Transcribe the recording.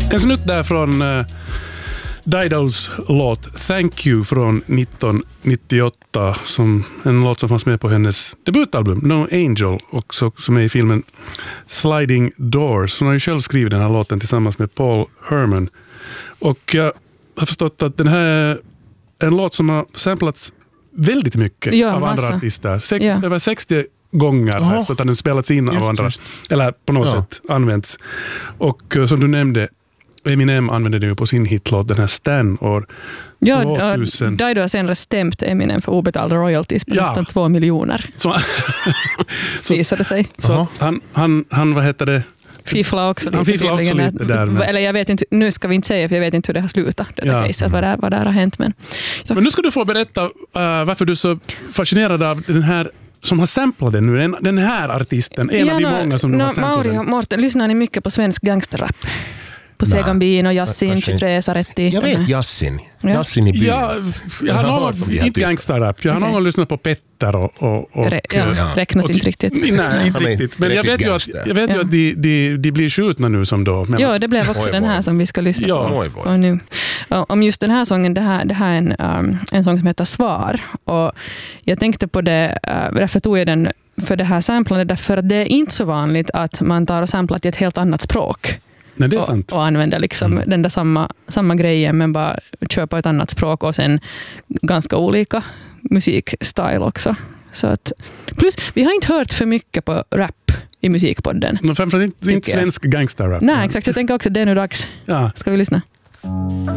En snutt där från Didos låt Thank You från 1998, som en låt som fanns med på hennes debutalbum No Angel, också som är i filmen Sliding Doors. Hon har ju själv skrivit den här låten tillsammans med Paul Herman. Och jag har förstått att den här är en låt som har samplats väldigt mycket av andra artister. Över 60 gånger har jag förstått att den spelats in av andra. Eller på något sätt använts. Och som du nämnde, Eminem använde det ju på sin hitlåt, den här Stan år 2000. Dido har senare stämt Eminem för obetalda royalties på nästan 2 miljoner. Så visade sig. Så han vad heter det? Fiffla också lite. Han fifflar också lite där. Eller jag vet inte, nu ska vi inte säga, för jag vet inte hur det har slutat. Det där caset, vad där har hänt. Men nu ska du få berätta varför du är så fascinerad av den här som har samplat den nu. Den här artisten, en av de många som har samplat Mauri och Morten, lyssnar ni mycket på svensk gangsterrap? På Segan Bin och Jassin, 23 Saretti. Jag vet Jassin. Jassin i byn. Jag har inte gangsterrap. Jag har någon lyssnat på Petter och räknas inte riktigt. Nej, inte riktigt. Men jag vet ju att de blir skjutna nu som då. Men ja, det blev också den här som vi ska lyssna på nu. Om just den här sången, det här är en sång som heter Svar. Och jag tänkte på det, därför tog jag den för det här samplandet, därför att det är inte så vanligt att man tar och samplat i ett helt annat språk. Nej, det är sant. Och använder liksom den där samma grejen, men bara kör på ett annat språk och sen ganska olika musikstil också. Så att, plus, vi har inte hört för mycket på rap i musikpodden. Men framförallt inte svensk gangsterrap. Nej, exakt. Jag tänker också att det är nu dags. Ja. Ska vi lyssna?